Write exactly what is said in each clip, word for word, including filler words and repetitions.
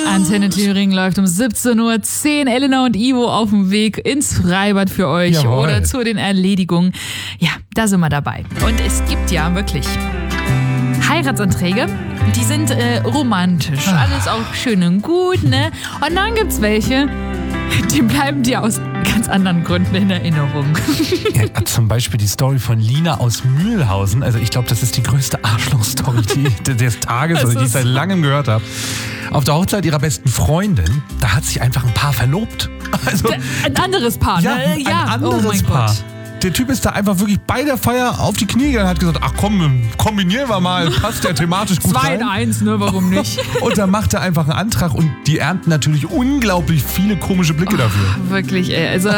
Antenne Thüringen läuft um siebzehn Uhr zehn. Elena und Ivo auf dem Weg ins Freibad für euch. Jawohl. Oder zu den Erledigungen. Ja, da sind wir dabei. Und es gibt ja wirklich Heiratsanträge, die sind äh, romantisch. Alles auch schön und gut, ne? Und dann gibt's welche, die bleiben dir aus ganz anderen Gründen in Erinnerung. Ja, zum Beispiel die Story von Lina aus Mühlhausen. Also ich glaube, das ist die größte Arschloch-Story die, des Tages, also, die ich seit langem gehört habe. Auf der Hochzeit ihrer besten Freundin, da hat sich einfach ein Paar verlobt. Also, ein anderes Paar, ja, ne? Ein Ja, anderes oh mein Paar. Gott. Der Typ ist da einfach wirklich bei der Feier auf die Knie gegangen und hat gesagt, ach komm, kombinieren wir mal, passt ja thematisch gut Zwei rein. in eins, ne, warum nicht? Und dann macht er einfach einen Antrag und die ernten natürlich unglaublich viele komische Blicke oh, dafür. Wirklich, ey, also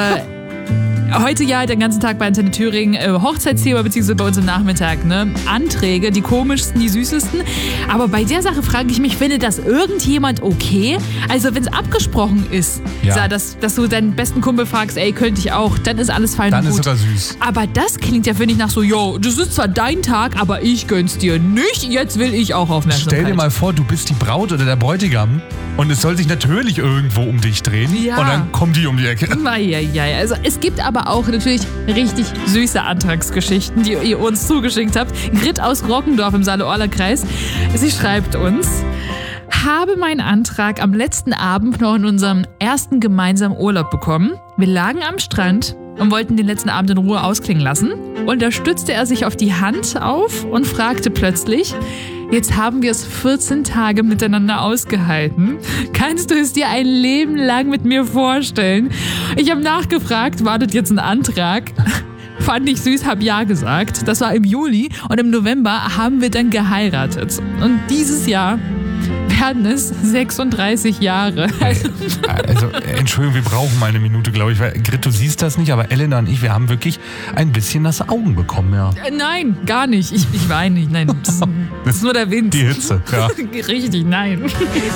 heute ja den ganzen Tag bei Antenne Thüringen äh, Hochzeitsthema, beziehungsweise bei uns im Nachmittag, ne? Anträge, die komischsten, die süßesten. Aber bei der Sache frage ich mich, findet das irgendjemand okay? Also wenn es abgesprochen ist, ja. so, dass, dass du deinen besten Kumpel fragst, ey, könnte ich auch, dann ist alles fein dann und gut. Dann ist sogar süß. Aber das klingt ja, finde ich, nach so, yo, das ist zwar dein Tag, aber ich gönn's dir nicht, jetzt will ich auch Aufmerksamkeit. Stell dir mal vor, du bist die Braut oder der Bräutigam und es soll sich natürlich irgendwo um dich drehen ja. und dann kommen die um die Ecke. Eieiei. Also es gibt aber auch natürlich richtig süße Antragsgeschichten, die ihr uns zugeschickt habt. Grit aus Rockendorf im Saale-Orla-Kreis. Sie schreibt uns: Habe meinen Antrag am letzten Abend noch in unserem ersten gemeinsamen Urlaub bekommen. Wir lagen am Strand und wollten den letzten Abend in Ruhe ausklingen lassen. Und da stützte er sich auf die Hand auf und fragte plötzlich: Jetzt haben wir es vierzehn Tage miteinander ausgehalten. Kannst du es dir ein Leben lang mit mir vorstellen? Ich habe nachgefragt, wartet jetzt ein Antrag? Fand ich süß, hab ja gesagt. Das war im Juli und im November haben wir dann geheiratet. Und dieses Jahr werden es sechsunddreißig Jahre. Also, also Entschuldigung, wir brauchen mal eine Minute, glaube ich. Weil, Grit, du siehst das nicht, aber Elena und ich, wir haben wirklich ein bisschen nasse Augen bekommen, ja. Nein, gar nicht. Ich, ich weine nicht. Nein, das, das ist nur der Wind. Die Hitze, ja. Richtig, nein.